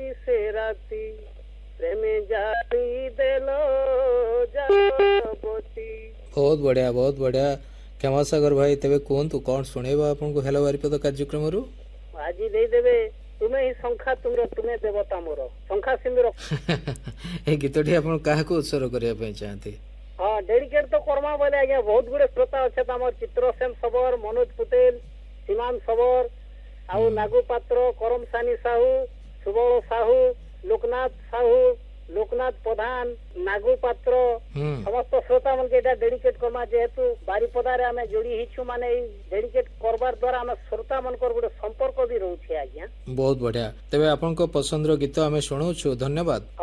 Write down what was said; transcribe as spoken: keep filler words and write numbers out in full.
से राती प्रेमे जानी देलो जाबती। बहुत बढ़िया बहुत बढ़िया क्षमासागर भाई तेरे कहतु कौन शुणेबा आपको हेलो बारिपद कार्यक्रम रु आज दे देबे तुम्हें ही शंखा तुमरो तुम्हें देवता मोर शंखा सिंदूर। ए गीतटी आपण काहाको उत्सर्ग करिया पई चाहते? हाँ डेडिकेट तो करमा बोले आज्ञा बहुत गुड़े श्रोता अच्छे आम चित्रसेन सबर मनोज पटेल सीमान सबर आउ नागू पात्र करम सानी साहू सुबल साहू लोकनाथ साहू लोकनाथ प्रधान नागू पात्र समस्त श्रोता मन के डेडिकेट करमा जेहेतु बारिपदारे आमे जोड़ी हिछु माने डेडिकेट करबार द्वारा आमे श्रोता मन को गुटे संपर्क भी रहउछे आज्ञा। बहुत बढ़िया तेबे आपन को पसंद रो गीत आमे सुनौछु धन्यवाद।